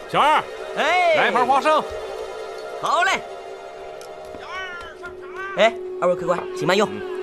小二， 哎， 来一盘花生。 好嘞。哎，二位客官，请慢用。